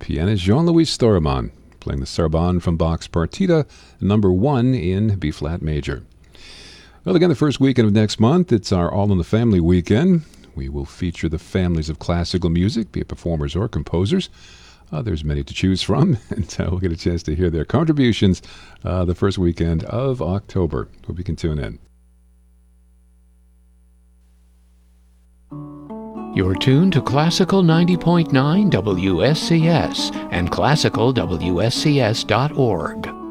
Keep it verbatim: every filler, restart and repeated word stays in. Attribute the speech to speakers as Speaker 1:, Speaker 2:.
Speaker 1: pianist Jean-Louis Storaman, playing the Sarabande from Bach's Partita, number one in B-flat major. Well, again, the first weekend of next month, it's our All in the Family weekend. We will feature the families of classical music, be it performers or composers. Uh, there's many to choose from, and uh, we'll get a chance to hear their contributions uh, the first weekend of October. Hope you can tune in.
Speaker 2: You're tuned to Classical ninety point nine W S C S and classical W S C S dot org.